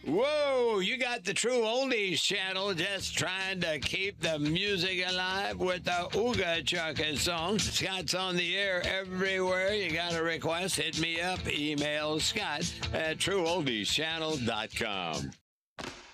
Whoa, you got the True Oldies channel just trying to keep the music alive with the Ooga Chaka song. Scott's on the air everywhere. You got a request, hit me up. Email Scott at TrueOldiesChannel.com.